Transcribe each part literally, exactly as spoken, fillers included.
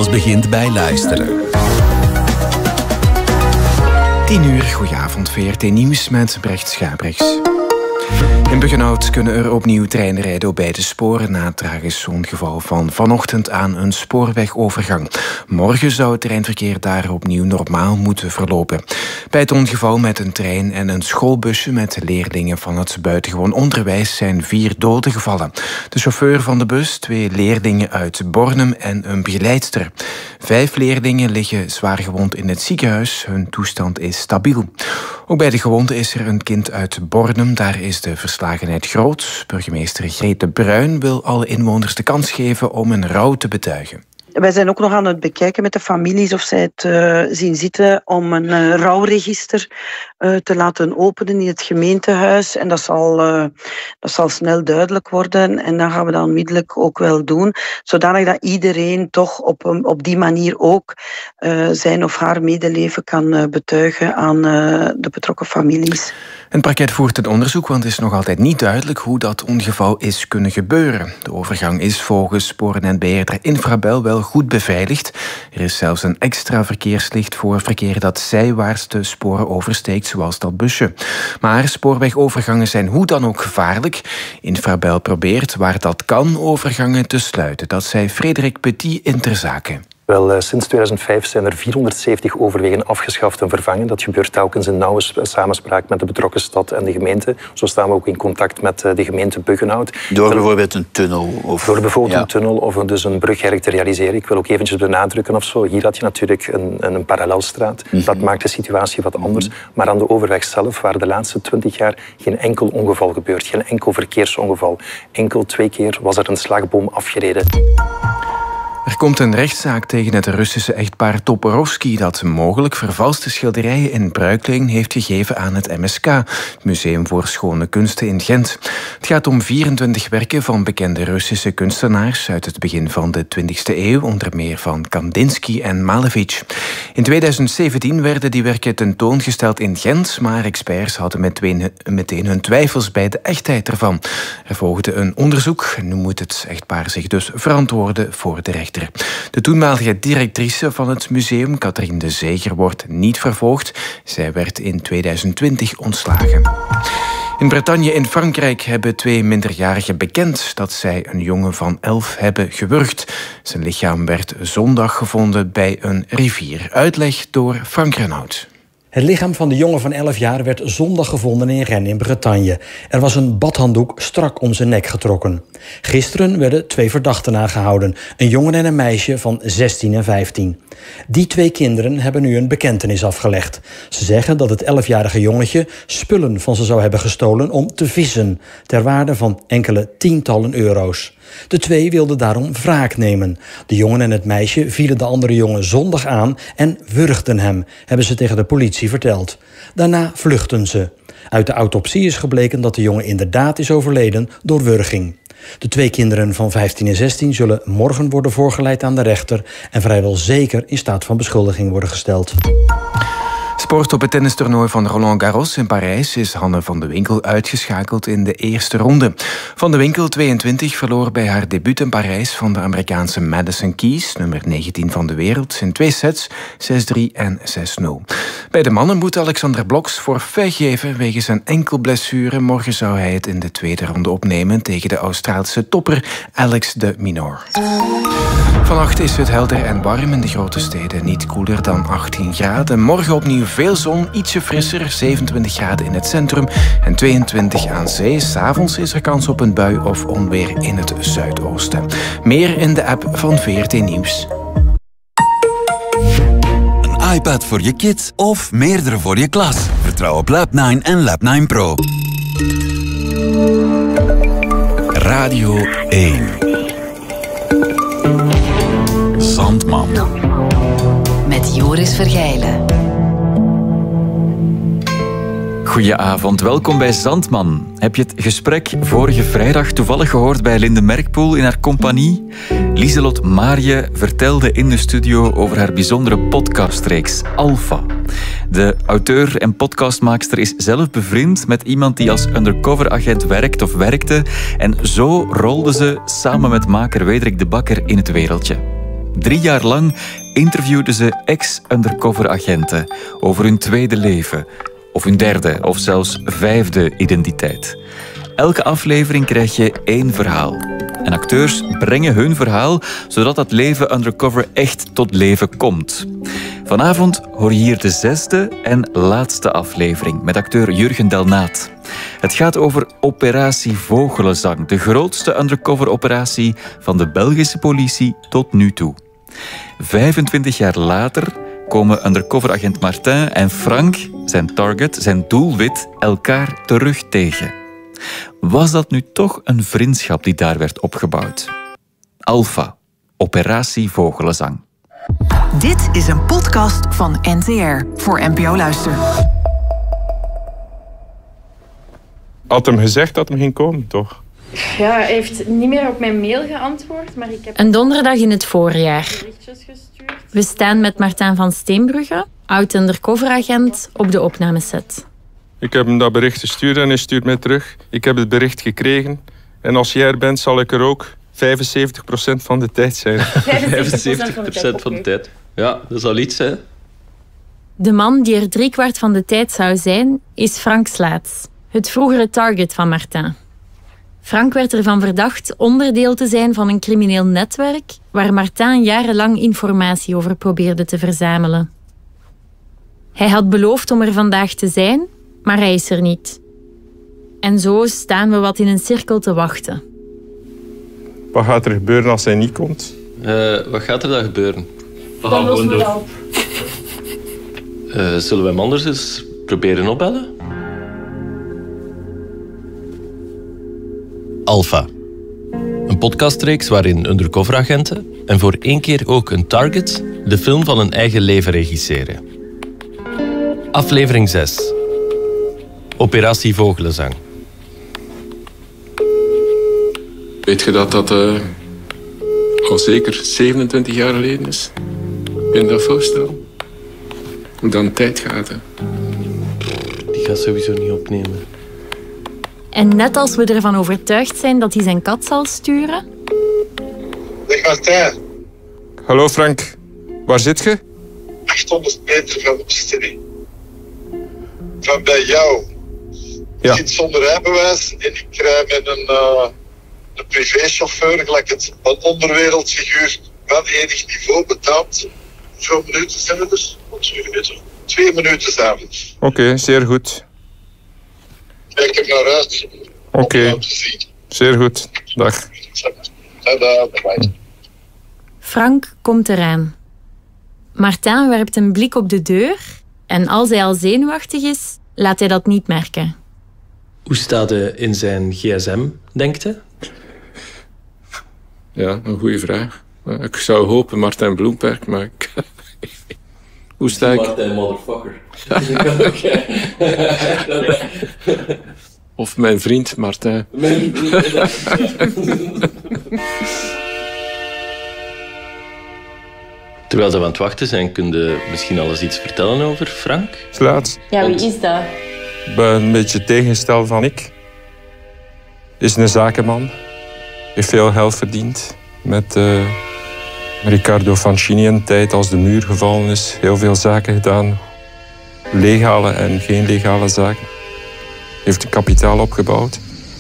Alles begint bij luisteren. tien uur, goedenavond, V R T Nieuws met Brecht Schabrichs. In Buggenhout kunnen er opnieuw treinen rijden op beide sporen na het tragisch ongeval van vanochtend aan een spoorwegovergang. Morgen zou het treinverkeer daar opnieuw normaal moeten verlopen. Bij het ongeval met een trein en een schoolbusje met leerlingen van het buitengewoon onderwijs zijn vier doden gevallen. De chauffeur van de bus, twee leerlingen uit Bornem en een begeleidster. Vijf leerlingen liggen zwaargewond in het ziekenhuis. Hun toestand is stabiel. Ook bij de gewonden is er een kind uit Bornem. Daar is de verslagenheid groot. Burgemeester Greet de Bruin wil alle inwoners de kans geven om een rouw te betuigen. Wij zijn ook nog aan het bekijken met de families of zij het uh, zien zitten om een uh, rouwregister uh, te laten openen in het gemeentehuis. En dat zal, uh, dat zal snel duidelijk worden. En dan gaan we dat onmiddellijk ook wel doen. Zodanig dat iedereen toch op, op die manier ook uh, zijn of haar medeleven kan uh, betuigen aan uh, de betrokken families. Een parket voert een onderzoek, want het is nog altijd niet duidelijk hoe dat ongeval is kunnen gebeuren. De overgang is volgens spoornetbeheerder Infrabel wel goed beveiligd. Er is zelfs een extra verkeerslicht voor verkeer dat zijwaarts de sporen oversteekt, zoals dat busje. Maar spoorwegovergangen zijn hoe dan ook gevaarlijk. Infrabel probeert, waar dat kan, overgangen te sluiten. Dat zei Frederik Petit in Ter Zake. Wel, sinds tweeduizend vijf zijn er vierhonderdzeventig overwegen afgeschaft en vervangen. Dat gebeurt telkens in nauwe samenspraak met de betrokken stad en de gemeente. Zo staan we ook in contact met de gemeente Buggenhout. Door bijvoorbeeld een tunnel? Of... Door bijvoorbeeld ja. een tunnel of dus een brugwerk te realiseren. Ik wil ook eventjes benadrukken of zo. Hier had je natuurlijk een, een parallelstraat. Mm-hmm. Dat maakt de situatie wat anders. Mm-hmm. Maar aan de overweg zelf waren de laatste twintig jaar geen enkel ongeval gebeurd. Geen enkel verkeersongeval. Enkel twee keer was er een slagboom afgereden. Er komt een rechtszaak tegen het Russische echtpaar Toporowski dat mogelijk vervalste schilderijen in bruikleen heeft gegeven aan het M S K, het Museum voor Schone Kunsten in Gent. Het gaat om vierentwintig werken van bekende Russische kunstenaars uit het begin van de twintigste eeuw, onder meer van Kandinsky en Malevich. In tweeduizend zeventien werden die werken tentoongesteld in Gent, maar experts hadden meteen hun twijfels bij de echtheid ervan. Er volgde een onderzoek. Nu moet het echtpaar zich dus verantwoorden voor de rechter. De toenmalige directrice van het museum, Catherine de Zeger, wordt niet vervolgd. Zij werd in tweeduizend twintig ontslagen. In Bretagne in Frankrijk hebben twee minderjarigen bekend dat zij een jongen van elf hebben gewurgd. Zijn lichaam werd zondag gevonden bij een rivier. Uitleg door Frank Renaud. Het lichaam van de jongen van elf jaar werd zondag gevonden in Rennes in Bretagne. Er was een badhanddoek strak om zijn nek getrokken. Gisteren werden twee verdachten aangehouden. Een jongen en een meisje van zestien en vijftien. Die twee kinderen hebben nu een bekentenis afgelegd. Ze zeggen dat het elfjarige jongetje spullen van ze zou hebben gestolen om te vissen, ter waarde van enkele tientallen euro's. De twee wilden daarom wraak nemen. De jongen en het meisje vielen de andere jongen zondag aan en wurgden hem, hebben ze tegen de politie verteld. Daarna vluchtten ze. Uit de autopsie is gebleken dat de jongen inderdaad is overleden door wurging. De twee kinderen van vijftien en zestien zullen morgen worden voorgeleid aan de rechter en vrijwel zeker in staat van beschuldiging worden gesteld. Sport op het tennistoernooi van Roland Garros in Parijs is Hanne van de Winkel uitgeschakeld in de eerste ronde. Van de Winkel, tweeëntwintig, verloor bij haar debuut in Parijs van de Amerikaanse Madison Keys, nummer negentien van de wereld, in twee sets, zes drie en zes nul. Bij de mannen moet Alexander Bloks forfait geven wegens een enkelblessure. Morgen zou hij het in de tweede ronde opnemen tegen de Australische topper Alex de Minaur. Vannacht is het helder en warm in de grote steden, niet koeler dan achttien graden. Morgen opnieuw veel zon, ietsje frisser, zevenentwintig graden in het centrum en tweeëntwintig aan zee. 's Avonds is er kans op een bui of onweer in het zuidoosten. Meer in de app van V R T Nieuws. Een iPad voor je kids of meerdere voor je klas. Vertrouw op Lab negen en Lab negen Pro. Radio één. Zandman. Met Joris Vergijlen. Goedenavond, welkom bij Zandman. Heb je het gesprek vorige vrijdag toevallig gehoord bij Linde Merkpoel in haar compagnie? Lieselot Maarje vertelde in de studio over haar bijzondere podcastreeks Alpha. De auteur en podcastmaakster is zelf bevriend met iemand die als undercoveragent werkt of werkte. En zo rolde ze samen met maker Wederik de Bakker in het wereldje. Drie jaar lang interviewden ze ex-undercover-agenten over hun tweede leven, of hun derde, of zelfs vijfde identiteit. Elke aflevering krijg je één verhaal. En acteurs brengen hun verhaal, zodat dat leven undercover echt tot leven komt. Vanavond hoor je hier de zesde en laatste aflevering met acteur Jurgen Delnaat. Het gaat over Operatie Vogelenzang, de grootste undercover-operatie van de Belgische politie tot nu toe. vijfentwintig jaar later komen undercoveragent Martin en Frank, zijn target, zijn doelwit, elkaar terug tegen. Was dat nu toch een vriendschap die daar werd opgebouwd? Alpha, Operatie Vogelenzang. Dit is een podcast van N T R voor N P O Luister. Had hem gezegd dat hem ging komen, toch? Ja, hij heeft niet meer op mijn mail geantwoord, maar ik heb... Een donderdag in het voorjaar. We staan met Martin van Steenbrugge, oud-undercoveragent, op de opnameset. Ik heb hem dat bericht gestuurd en hij stuurt mij terug. Ik heb het bericht gekregen. En als jij er bent, zal ik er ook vijfenzeventig procent van de tijd zijn. vijfenzeventig procent van de tijd. Ja, dat is al iets, hè. De man die er driekwart van de tijd zou zijn, is Frank Slaats, het vroegere target van Martin. Frank werd ervan verdacht onderdeel te zijn van een crimineel netwerk waar Martin jarenlang informatie over probeerde te verzamelen. Hij had beloofd om er vandaag te zijn, maar hij is er niet. En zo staan we wat in een cirkel te wachten. Wat gaat er gebeuren als hij niet komt? Uh, wat gaat er dan gebeuren? We gaan gewoon door. Uh, zullen we hem anders eens proberen opbellen? Alpha. Een podcastreeks waarin undercoveragenten en voor één keer ook een target de film van hun eigen leven regisseren. Aflevering zes. Operatie Vogelenzang. Weet je dat dat uh, al zeker zevenentwintig jaar geleden is? Kun je dat voorstellen? Hoe dan de tijd gaat, hè? Die gaat sowieso niet opnemen. En net als we ervan overtuigd zijn dat hij zijn kat zal sturen... Zeg Martijn. Hallo Frank, waar zit je? achthonderd meter van de bestemming. Van bij jou. Ja. Ik zit zonder rijbewijs en ik rij met een, uh, een privéchauffeur, gelijk het, een onderwereldfiguur van enig niveau betaald. Hoeveel minuten zijn er dus? Twee minuten. Twee minuten samen. Oké, okay, zeer goed. Kijk er naar uit. Oké, okay. Zeer goed. Dag. Tada, Frank komt eraan. Martin werpt een blik op de deur en als hij al zenuwachtig is, laat hij dat niet merken. Hoe staat hij in zijn gsm, denkt hij? Ja, een goede vraag. Ik zou hopen Martin Bloemperk, maar ik... Hoe sta ik? Martin motherfucker. Of mijn vriend Martin. Mijn vriend. Terwijl ze aan het wachten zijn, kun je misschien al eens iets vertellen over Frank? Slaats. Ja, wie is dat? Ik ben een beetje tegenstel van ik. Is een zakenman. Heeft veel geld verdiend. Met uh, Riccardo Fancini in de tijd als de muur gevallen is. Heel veel zaken gedaan. Legale en geen legale zaken. Heeft een kapitaal opgebouwd.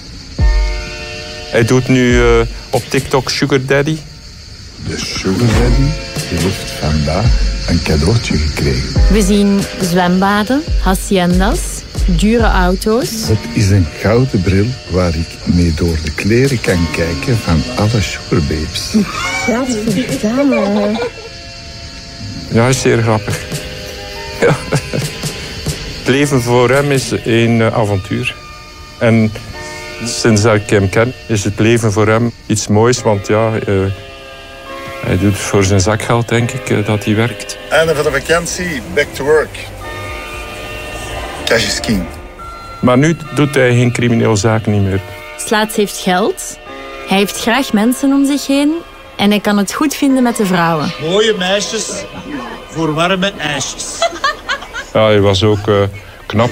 Hij doet nu uh, op TikTok Sugar Daddy. De Sugar Daddy heeft vandaag een cadeautje gekregen. We zien zwembaden, haciendas, dure auto's. Het is een gouden bril waar ik mee door de kleren kan kijken van alle sugarbabes. Gadverdamme. Ja, is zeer grappig. Ja. Het leven voor hem is een avontuur. En sinds dat ik hem ken, is het leven voor hem iets moois. Want ja, uh, hij doet voor zijn zakgeld, denk ik, uh, dat hij werkt. Einde van de vakantie, back to work. Cash is king. Maar nu doet hij geen criminele zaken niet meer. Slaats heeft geld. Hij heeft graag mensen om zich heen. En hij kan het goed vinden met de vrouwen. Mooie meisjes voor warme ijsjes. Ja, hij was ook uh, knap.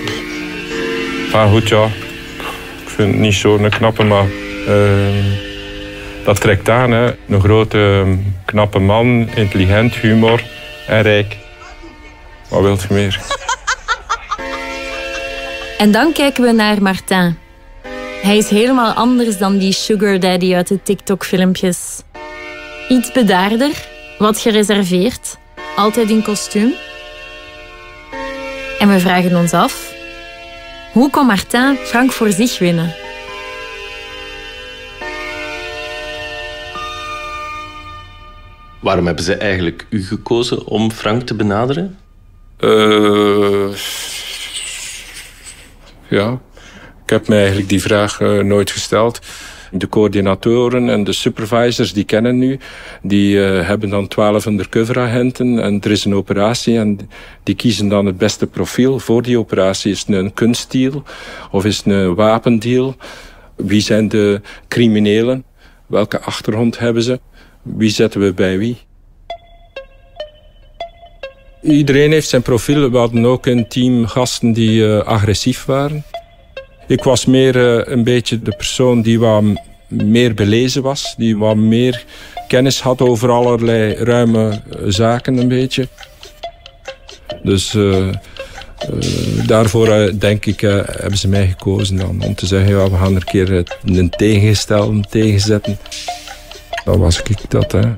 Maar goed, ja. Ik vind het niet zo'n knappe, maar... Uh, Dat trekt aan, hè. Een grote, knappe man, intelligent, humor en rijk. Wat wilt je meer? En dan kijken we naar Martin. Hij is helemaal anders dan die sugar daddy uit de TikTok-filmpjes. Iets bedaarder, wat gereserveerd, altijd in kostuum. En we vragen ons af, hoe kon Martin Frank voor zich winnen? Waarom hebben ze eigenlijk u gekozen om Frank te benaderen? Uh, ja, ik heb me eigenlijk die vraag uh, nooit gesteld. De coördinatoren en de supervisors die kennen nu, die uh, hebben dan twaalf undercover-agenten en er is een operatie en die kiezen dan het beste profiel voor die operatie. Is het een kunstdeal of is het een wapendeal? Wie zijn de criminelen? Welke achtergrond hebben ze? Wie zetten we bij wie? Iedereen heeft zijn profiel. We hadden ook een team gasten die uh, agressief waren. Ik was meer uh, een beetje de persoon die wat meer belezen was. Die wat meer kennis had over allerlei ruime uh, zaken een beetje. Dus uh, uh, daarvoor uh, denk ik uh, hebben ze mij gekozen dan, om te zeggen, ja, we gaan er een keer uh, een tegengestelde tegenzetten. Dan was ik dat, hè.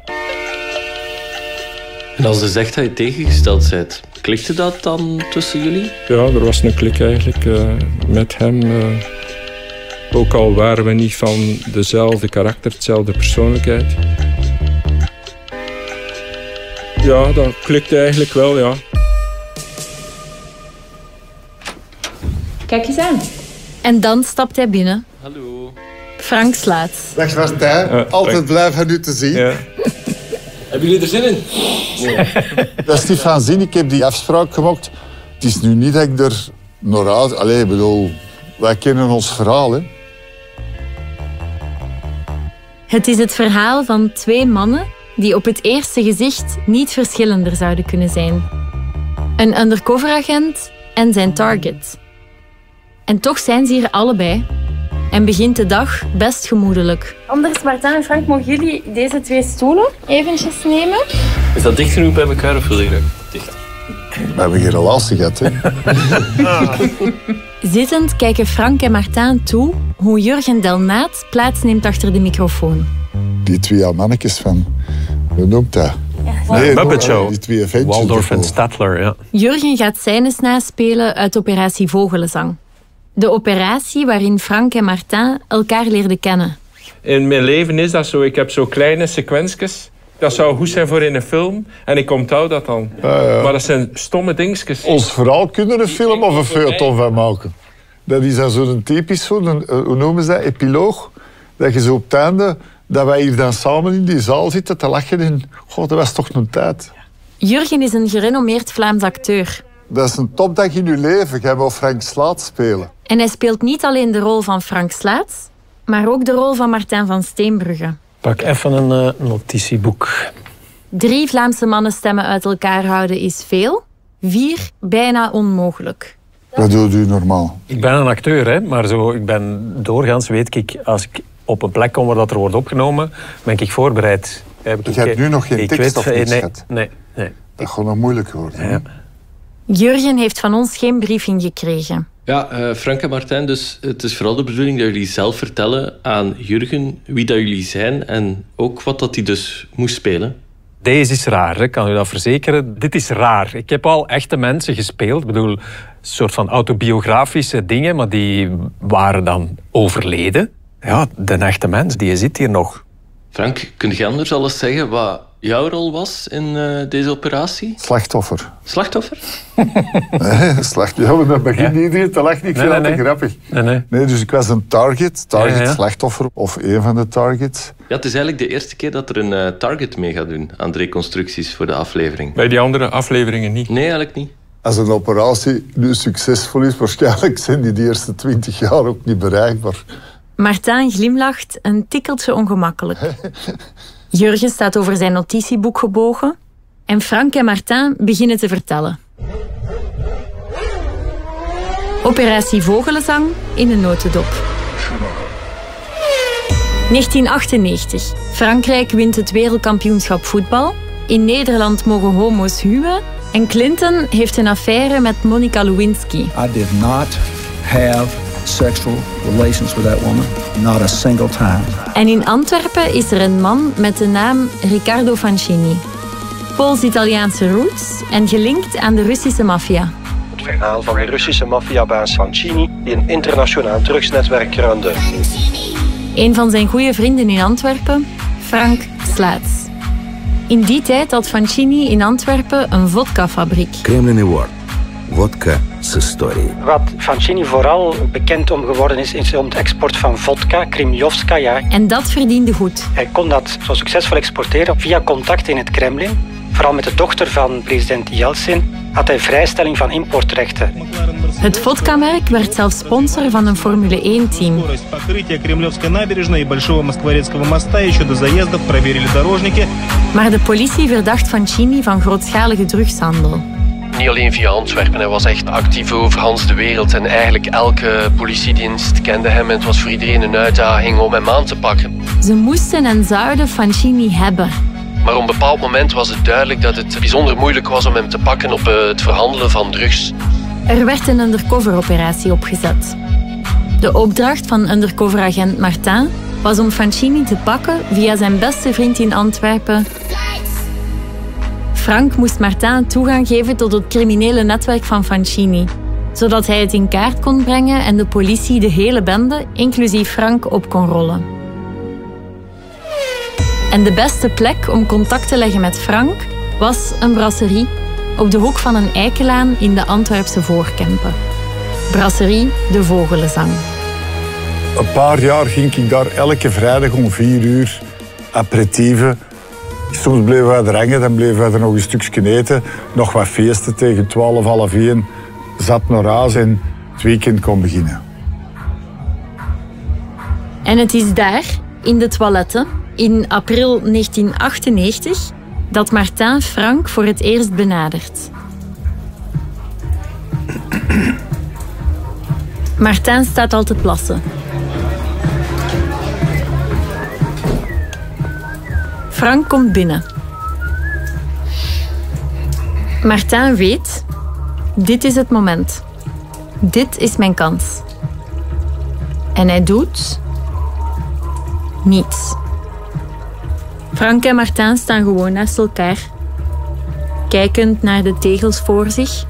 En als je zegt dat je tegengesteld bent, klikte dat dan tussen jullie? Ja, er was een klik eigenlijk uh, met hem. Uh, ook al waren we niet van dezelfde karakter, dezelfde persoonlijkheid. Ja, dat klikte eigenlijk wel, ja. Kijk eens aan. En dan stapt hij binnen. Hallo. Frank Slaats. Dag Martijn, uh, altijd blij van u te zien. Ja. Hebben jullie er zin in? Nee. Dat is niet van zin, ik heb die afspraak gemaakt. Het is nu niet dat ik er naar uit... Allee, ik bedoel, wij kennen ons verhaal, hè. Het is het verhaal van twee mannen die op het eerste gezicht niet verschillender zouden kunnen zijn. Een undercoveragent en zijn target. En toch zijn ze hier allebei. En begint de dag best gemoedelijk. Anders, Martin en Frank, mogen jullie deze twee stoelen eventjes nemen? Is dat dicht genoeg bij elkaar of wil je dat dicht? We hebben geen relatie gehad, hè. Zittend kijken Frank en Martin toe hoe Jurgen Delnaat plaatsneemt achter de microfoon. Die twee mannetjes van... Hoe noemt dat? Ja, nee, Muppet Show. Die twee eventjes. Waldorf en Statler, ja. Jurgen gaat scènes naspelen uit operatie Vogelenzang. De operatie waarin Frank en Martin elkaar leerden kennen. In mijn leven is dat zo. Ik heb zo kleine sequences. Dat zou goed zijn voor in een film. En ik onthoud dat dan. Ja, ja. Maar dat zijn stomme dingetjes. Ons verhaal kunnen een film of een feuilleton van maken. Dat is dan zo'n typisch, zo, een, hoe noemen ze dat, epiloog. Dat je zo op het einde, dat wij hier dan samen in die zaal zitten te lachen. En, goh, dat was toch een tijd. Jurgen is een gerenommeerd Vlaams acteur. Dat is een topdag in je leven. Jij wil Frank Slaats spelen. En hij speelt niet alleen de rol van Frank Slaats, maar ook de rol van Martin van Steenbrugge. Pak even een uh, notitieboek. Drie Vlaamse mannenstemmen uit elkaar houden is veel. Vier bijna onmogelijk. Wat doet u normaal? Ik ben een acteur, hè, maar zo, ik ben doorgaans, weet ik, als ik op een plek kom waar dat er wordt opgenomen, ben ik voorbereid. Je hebt nu nog geen ik tekst weet, of niets nee, gehad? Nee, nee. Dat gaat nog moeilijk worden. Ja. Jurgen heeft van ons geen briefing gekregen. Ja, uh, Frank en Martijn, dus het is vooral de bedoeling dat jullie zelf vertellen aan Jurgen wie dat jullie zijn en ook wat dat hij dus moest spelen. Deze is raar, ik kan u dat verzekeren. Dit is raar. Ik heb al echte mensen gespeeld. Ik bedoel, een soort van autobiografische dingen, maar die waren dan overleden. Ja, de echte mens, die zit hier nog. Frank, kun je anders al eens zeggen wat jouw rol was in uh, deze operatie? Slachtoffer. Slachtoffer? Nee, slachtoffer. Ja, maar dan begint ja. iedereen te lachen. Ik vind nee, dat nee. grappig. Nee, nee. Nee, dus ik was een target. Target, ja, ja. slachtoffer of een van de targets. Ja, het is eigenlijk de eerste keer dat er een uh, target mee gaat doen aan de reconstructies voor de aflevering. Bij die andere afleveringen niet? Nee, eigenlijk niet. Als een operatie nu succesvol is, waarschijnlijk zijn die de eerste twintig jaar ook niet bereikbaar. Martijn glimlacht een tikkeltje ongemakkelijk. Jurgen staat over zijn notitieboek gebogen en Frank en Martijn beginnen te vertellen. Operatie Vogelenzang in een notendop. negentien achtennegentig. Frankrijk wint het wereldkampioenschap voetbal. In Nederland mogen homo's huwen. En Clinton heeft een affaire met Monica Lewinsky. I did not have sexual relations with that woman. Not a single time. En in Antwerpen is er een man met de naam Riccardo Fancini. Pools-Italiaanse roots en gelinkt aan de Russische maffia. Het verhaal van de Russische maffiabaas Fancini die een internationaal drugsnetwerk runde. Een van zijn goede vrienden in Antwerpen, Frank Slaats. In die tijd had Fancini in Antwerpen een vodkafabriek. Kremlin Award. Vodka с историей. Wat Fancini vooral bekend om geworden is, is om de export van vodka, Krimljovskaja. En dat verdiende goed. Hij kon dat zo succesvol exporteren via contacten in het Kremlin. Vooral met de dochter van president Yeltsin had hij vrijstelling van importrechten. Het vodkamerk werd zelfs sponsor van een Formule één team. Maar de politie verdacht Fancini van grootschalige drugshandel. Niet alleen via Antwerpen, hij was echt actief over Hans de wereld. En eigenlijk elke politiedienst kende hem en het was voor iedereen een uitdaging om hem aan te pakken. Ze moesten en zouden Fancini hebben. Maar op een bepaald moment was het duidelijk dat het bijzonder moeilijk was om hem te pakken op het verhandelen van drugs. Er werd een undercover-operatie opgezet. De opdracht van undercoveragent Martin was om Fancini te pakken via zijn beste vriend in Antwerpen. Frank moest Martin toegang geven tot het criminele netwerk van Fancini, zodat hij het in kaart kon brengen en de politie de hele bende, inclusief Frank, op kon rollen. En de beste plek om contact te leggen met Frank was een brasserie op de hoek van een eikenlaan in de Antwerpse Voorkempen. Brasserie De Vogelenzang. Een paar jaar ging ik daar elke vrijdag om vier uur aperitieven. Soms bleven wij er hangen, dan bleven wij er nog een stukje eten. Nog wat feesten tegen twaalf, half één. Zat naar huis en het weekend kon beginnen. En het is daar, in de toiletten, in april negentien achtennegentig, dat Martin Frank voor het eerst benadert. Martin staat al te plassen. Frank komt binnen. Martin weet, dit is het moment. Dit is mijn kans. En hij doet niets. Frank en Martin staan gewoon naast elkaar, kijkend naar de tegels voor zich.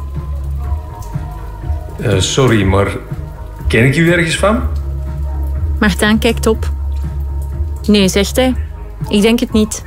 Uh, sorry, maar ken ik u ergens van? Martin kijkt op. Nee, zegt hij. Ik denk het niet.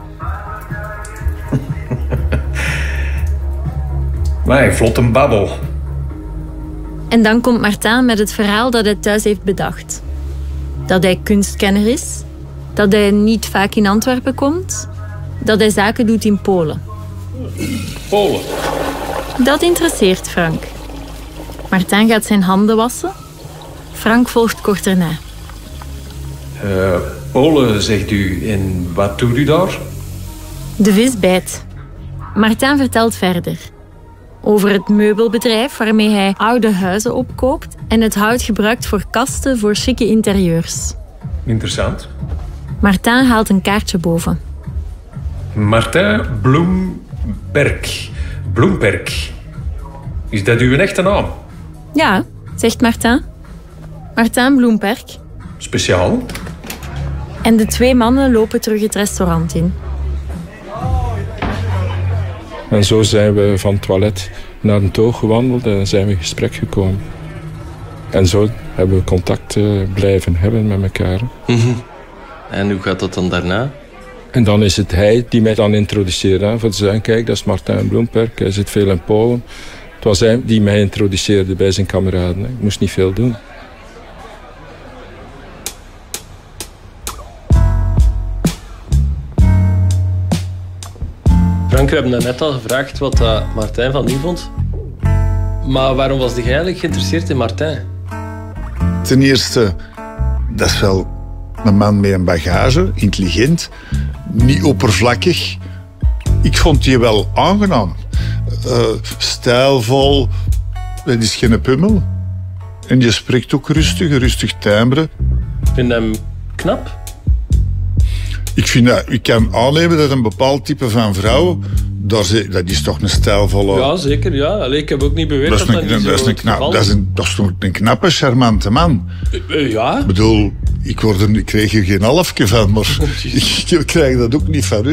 Maar vlot een babbel. En dan komt Martin met het verhaal dat hij thuis heeft bedacht. Dat hij kunstkenner is. Dat hij niet vaak in Antwerpen komt. Dat hij zaken doet in Polen. Polen? Dat interesseert Frank. Martin gaat zijn handen wassen. Frank volgt kort erna. Uh, Polen, zegt u. En wat doet u daar? De vis bijt. Martin vertelt verder. Over het meubelbedrijf waarmee hij oude huizen opkoopt en het hout gebruikt voor kasten voor chique interieurs. Interessant. Martin haalt een kaartje boven. Martin Bloemberg. Bloemberg. Is dat uw echte naam? Ja, zegt Martin. Martin Bloemberg. Speciaal. En de twee mannen lopen terug het restaurant in. En zo zijn we van het toilet naar een toog gewandeld en zijn we in gesprek gekomen. En zo hebben we contact uh, blijven hebben met elkaar. Mm-hmm. En hoe gaat dat dan daarna? En dan is het hij die mij dan introduceerde. Hè, voor te zeggen, kijk, dat is Martin Bloemberg, hij zit veel in Polen. Het was hij die mij introduceerde bij zijn kameraden. Hè. Ik moest niet veel doen. Frank, we hebben net al gevraagd wat uh, Martin van u vond. Maar waarom was hij eigenlijk geïnteresseerd in Martin? Ten eerste, dat is wel een man met een bagage, intelligent, niet oppervlakkig. Ik vond die wel aangenaam. Uh, stijlvol, dat is geen pummel. En die spreekt ook rustig, rustig timbre. Ik vind hem knap? Ik, vind dat, ik kan aannemen dat een bepaald type van vrouw... Dat is toch een stijlvolle... Ja, zeker. Ja. Allee, ik heb ook niet beweerd dat dat, dat, dat niet dat is zo een knap, dat is een, dat is toch een knappe, charmante man. Uh, ja. Ik bedoel, ik, word er, ik kreeg er geen halfje van, maar ik, ik krijg dat ook niet van u.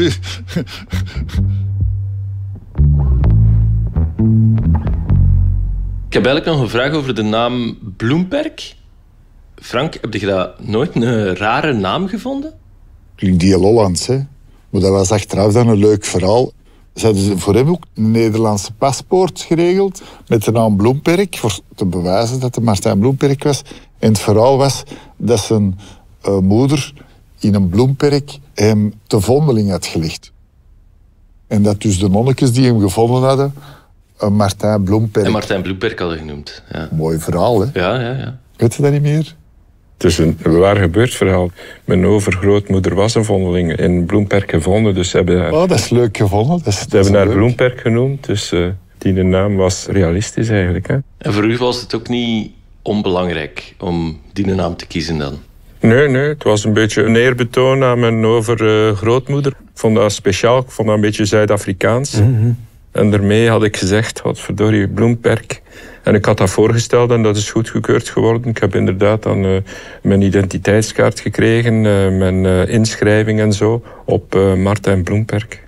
Ik heb eigenlijk nog een vraag over de naam Bloemperk. Frank, heb je dat nooit een rare naam gevonden? Klinkt heel Hollands, hè. Maar dat was achteraf dan een leuk verhaal. Ze hadden voor hem ook een Nederlandse paspoort geregeld met de naam Bloemperk, voor te bewijzen dat het Martijn Bloemperk was. En het verhaal was dat zijn uh, moeder in een bloemperk hem te vondeling had gelegd. En dat dus de nonnetjes die hem gevonden hadden, uh, Martijn Bloemperk... En Martijn Bloemperk hadden genoemd. Ja. Mooi verhaal, hè? Ja, ja, ja. Weet je dat niet meer? Het is een waar gebeurd verhaal. Mijn overgrootmoeder was een vondeling in Bloemperk gevonden. Dus ze hebben haar, oh, dat is leuk gevonden. Dat is, ze dat hebben haar leuk. Bloemperk genoemd. Dus uh, die naam was realistisch eigenlijk. Hè. En voor u was het ook niet onbelangrijk om die naam te kiezen dan? Nee, nee. Het was een beetje een eerbetoon aan mijn overgrootmoeder. Ik vond dat speciaal. Ik vond dat een beetje Zuid-Afrikaans. Mm-hmm. En daarmee had ik gezegd, wat verdorie, Bloemperk. En ik had dat voorgesteld en dat is goedgekeurd geworden. Ik heb inderdaad dan uh, mijn identiteitskaart gekregen, uh, mijn uh, inschrijving en zo, op uh, Martijn Bloemperk.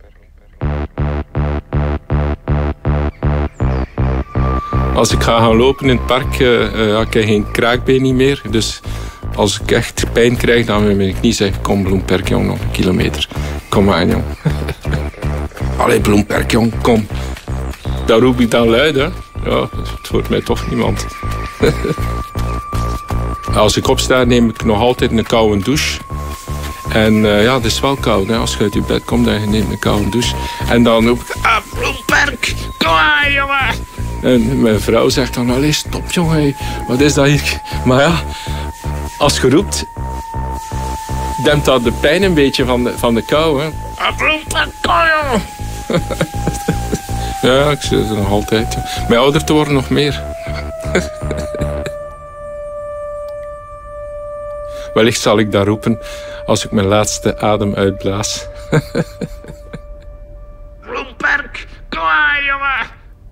Als ik ga gaan lopen in het park, uh, uh, heb ik geen kraakbeen meer. Dus als ik echt pijn krijg, dan wil ik niet zeggen, kom Bloemperk, jong, nog een kilometer. Kom aan, jong. Allee, Bloemperk, jong, kom. Dat roep ik dan luid, hè. Ja, het hoort mij toch niemand. Als ik opsta, neem ik nog altijd een koude douche. En uh, ja, het is wel koud, hè. Als je uit je bed komt, dan neem je een koude douche. En dan roep ik, ah, Bloemperk, kom aan, jongen. En mijn vrouw zegt dan, allee, stop, jongen. Wat is dat hier? Maar ja, als je roept, dempt dat de pijn een beetje van de, van de kou, hè. Ah, Bloemperk, kom, jongen. Ja, ik zit er nog altijd. Mijn ouder te worden nog meer. Wellicht zal ik dat roepen als ik mijn laatste adem uitblaas. Bloemperk, kom aan, jongen!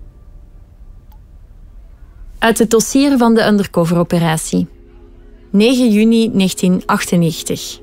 Uit het dossier van de undercoveroperatie. negen juni negentien achtennegentig.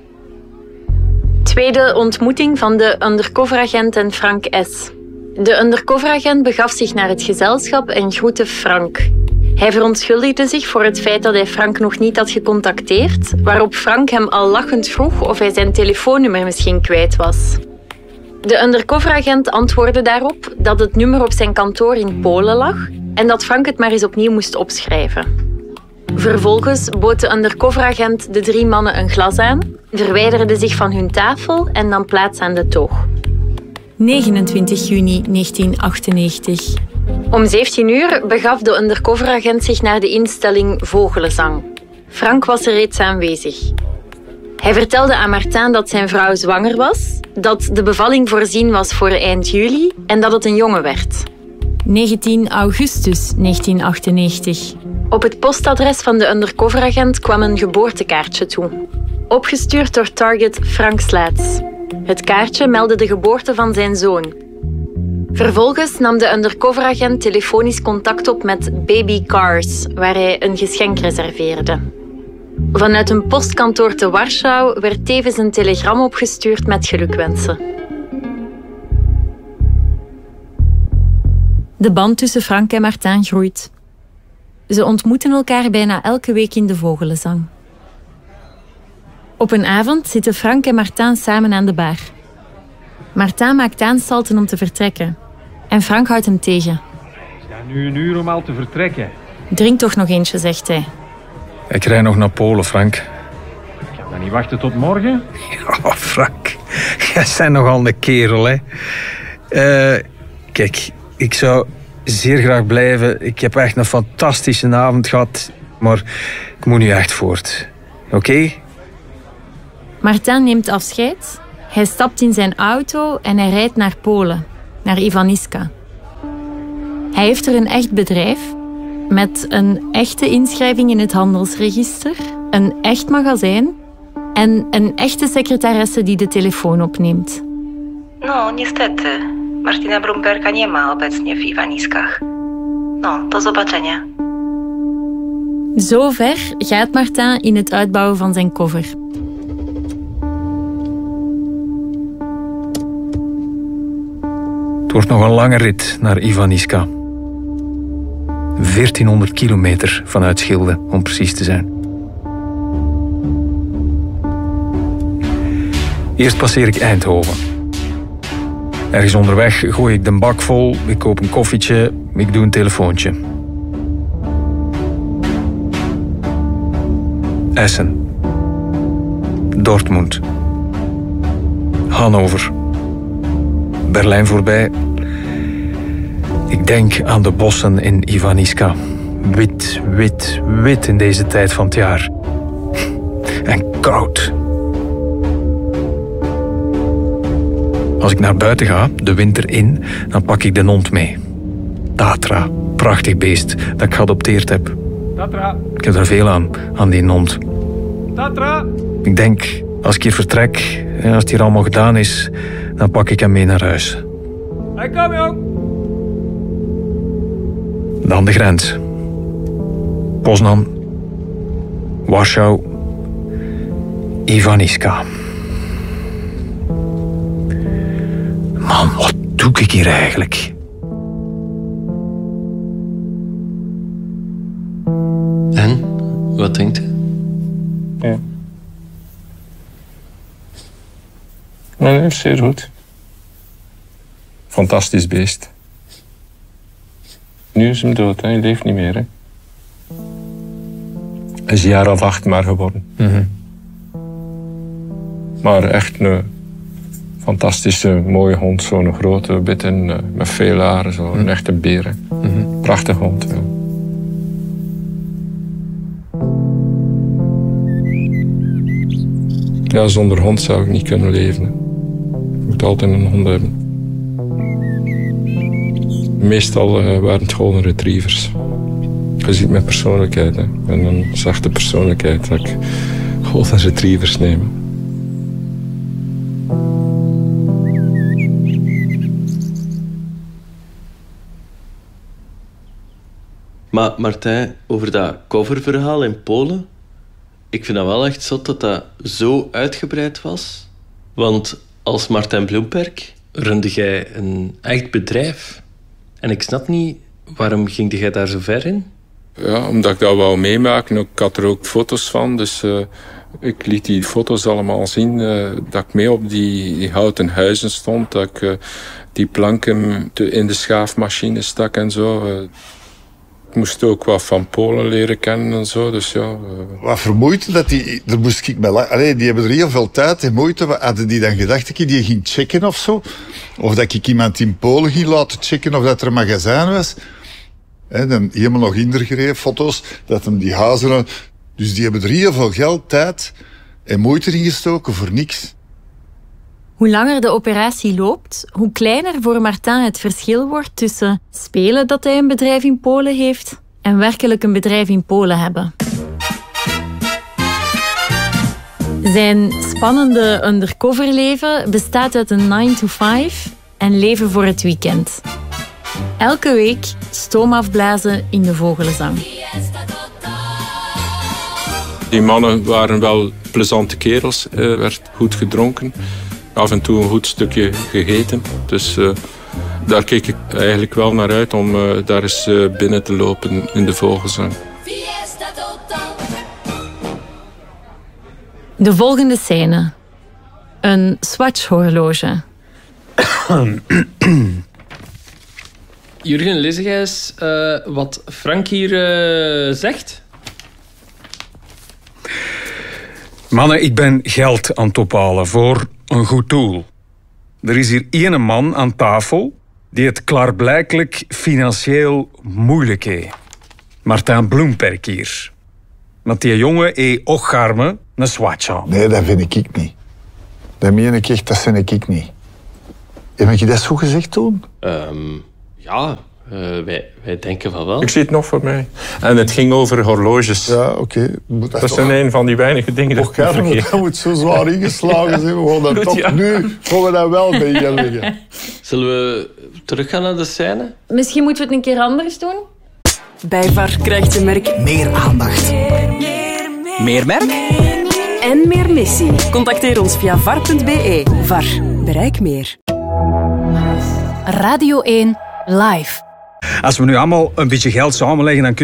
Tweede ontmoeting van de undercoveragent en Frank S. De undercoveragent begaf zich naar het gezelschap en groette Frank. Hij verontschuldigde zich voor het feit dat hij Frank nog niet had gecontacteerd, waarop Frank hem al lachend vroeg of hij zijn telefoonnummer misschien kwijt was. De undercoveragent antwoordde daarop dat het nummer op zijn kantoor in Polen lag en dat Frank het maar eens opnieuw moest opschrijven. Vervolgens bood de undercoveragent de drie mannen een glas aan, verwijderde zich van hun tafel en nam plaats aan de toog. negenentwintig juni negentien achtennegentig. Om zeventien uur begaf de undercoveragent zich naar de instelling Vogelenzang. Frank was er reeds aanwezig. Hij vertelde aan Martijn dat zijn vrouw zwanger was, dat de bevalling voorzien was voor eind juli en dat het een jongen werd. negentien augustus negentien achtennegentig. Op het postadres van de undercoveragent kwam een geboortekaartje toe. Opgestuurd door target Frank Slaats. Het kaartje meldde de geboorte van zijn zoon. Vervolgens nam de undercoveragent telefonisch contact op met Baby Cars, waar hij een geschenk reserveerde. Vanuit een postkantoor te Warschau werd tevens een telegram opgestuurd met gelukwensen. De band tussen Frank en Martijn groeit. Ze ontmoeten elkaar bijna elke week in de Vogelenzang. Op een avond zitten Frank en Martijn samen aan de bar. Martijn maakt aanstalten om te vertrekken. En Frank houdt hem tegen. Ja, nu een uur om al te vertrekken. Drink toch nog eentje, zegt hij. Ik rij nog naar Polen, Frank. Ik kan dan niet wachten tot morgen? Ja, Frank. Jij bent nogal een kerel, hè. Uh, kijk, ik zou zeer graag blijven. Ik heb echt een fantastische avond gehad. Maar ik moet nu echt voort. Oké? Okay? Martijn neemt afscheid. Hij stapt in zijn auto en hij rijdt naar Polen, naar Ivaniska. Hij heeft er een echt bedrijf, met een echte inschrijving in het handelsregister, een echt magazijn En een echte secretaresse die de telefoon opneemt. No, niestety. Martina Blumberga nie ma obecnie w Iwaniskach. No, do zobaczenia. Zo ver gaat Martin in het uitbouwen van zijn cover. Het wordt nog een lange rit naar Ivaniska. veertienhonderd kilometer vanuit Schilde, om precies te zijn. Eerst passeer ik Eindhoven. Ergens onderweg gooi ik de bak vol, ik koop een koffietje, ik doe een telefoontje. Essen. Dortmund. Hannover. Berlijn voorbij. Ik denk aan de bossen in Ivaniska. Wit, wit, wit in deze tijd van het jaar. En koud. Als ik naar buiten ga, de winter in, dan pak ik de hond mee. Tatra, prachtig beest dat ik geadopteerd heb. Tatra. Ik heb er veel aan, aan die hond. Tatra. Ik denk, als ik hier vertrek, en als het hier allemaal gedaan is, dan pak ik hem mee naar huis. Hij kom jong. Dan de grens. Poznan. Warschau. Ivaniska. Man, wat doe ik hier eigenlijk? En? Wat denkt u? Ja. Nee, nee, zeer goed. Fantastisch beest. Nu is hem dood, hè. Hij leeft niet meer. Hè. Hij is een jaar of acht maar geworden. Mm-hmm. Maar echt een fantastische, mooie hond. Zo'n grote, witte, uh, met veel haren. Zo. Mm-hmm. Een echte beer. Hè. Mm-hmm. Prachtig hond. Ja. Ja, zonder hond zou ik niet kunnen leven. Hè. Je moet altijd een hond hebben. Meestal uh, waren het golden retrievers. Je ziet mijn persoonlijkheid. Hè. En een zachte persoonlijkheid dat ik golden retrievers neem. Maar Martijn, over dat coververhaal in Polen... Ik vind dat wel echt zot dat dat zo uitgebreid was. Want als Martin Bloemperk runde jij een echt bedrijf. En ik snap niet, waarom ging jij daar zo ver in? Ja, omdat ik dat wou meemaken. Ik had er ook foto's van. Dus uh, ik liet die foto's allemaal zien. Uh, dat ik mee op die, die houten huizen stond. Dat ik uh, die planken in de schaafmachine stak en zo. Uh, ik moest ook wat van Polen leren kennen en zo. Dus ja, uh... Wat vermoeid dat die... Daar moest ik bij... Allee, die hebben er heel veel tijd en moeite. Hadden die dan gedacht dat ik die ging checken of zo? Of dat ik iemand in Polen ging laten checken of dat er een magazijn was? He, dan helemaal nog indergereden, foto's, dat hem die huizen... Dus die hebben er heel veel geld, tijd en moeite in gestoken voor niks. Hoe langer de operatie loopt, hoe kleiner voor Martin het verschil wordt tussen spelen dat hij een bedrijf in Polen heeft en werkelijk een bedrijf in Polen hebben. Zijn spannende undercoverleven bestaat uit een nine to five en leven voor het weekend. Elke week stoom afblazen in de vogelenzang. Die mannen waren wel plezante kerels. Er werd goed gedronken. Af en toe een goed stukje gegeten. Dus uh, daar keek ik eigenlijk wel naar uit om uh, daar eens uh, binnen te lopen in de vogelzang. De volgende scène. Een Swatch-horloge. Jurgen, lees jij eens uh, wat Frank hier uh, zegt? Mannen, ik ben geld aan het ophalen voor een goed doel. Er is hier één man aan tafel die het klaarblijkelijk financieel moeilijk heeft. Martin Bloemperk hier. Want die jongen heeft ook garme een Swatch aan. Nee, dat vind ik niet. Dat meen ik echt, dat vind ik niet. Heb je dat zo gezegd toen? Um, ja, Uh, wij, wij denken van wel. Ik zie het nog voor mij. En het ging over horloges. Ja, oké. Okay. Dat zijn een van die weinige dingen dat ik vergeet. Dat moet zo zwaar ingeslagen zijn. We gaan dat toch ja. Nu gaan we dat wel bij je liggen. Zullen we teruggaan naar de scène? Misschien moeten we het een keer anders doen. Bij V A R krijgt je merk meer aandacht. Meer, meer, meer. Meer merk? En meer missie. Contacteer ons via var punt b e. V A R. Bereik meer. Radio één Live. Als we nu allemaal een beetje geld samenleggen, dan